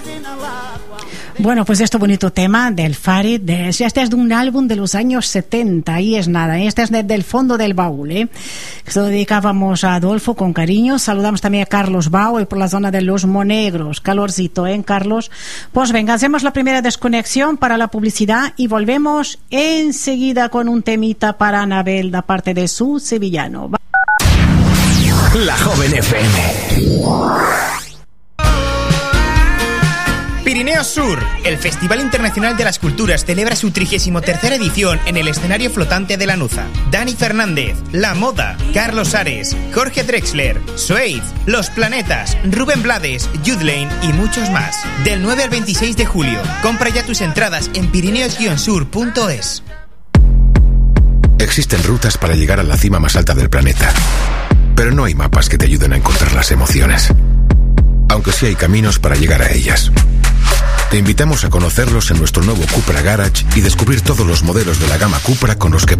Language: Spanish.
Bueno, pues este bonito tema del Farid, este es de un álbum de los años 70, ahí es nada, este es del fondo del baúl, Se lo dedicábamos a Adolfo con cariño. Saludamos también a Carlos Bau y por la zona de Los Monegros, calorcito, Carlos? Pues venga, hacemos la primera desconexión para la publicidad y volvemos enseguida con un temita para Anabel da parte de su sevillano. La Joven FM. Pirineos Sur, el Festival Internacional de las Culturas celebra su 33ª edición en el escenario flotante de Lanuza. Dani Fernández, La Moda, Carlos Ares, Jorge Drexler, Suede, Los Planetas, Rubén Blades, Youth Lane y muchos más. Del 9 al 26 de julio. Compra ya tus entradas en pirineos-sur.es. Existen rutas para llegar a la cima más alta del planeta, pero no hay mapas que te ayuden a encontrar las emociones, aunque sí hay caminos para llegar a ellas. Te invitamos a conocerlos en nuestro nuevo Cupra Garage y descubrir todos los modelos de la gama Cupra con los que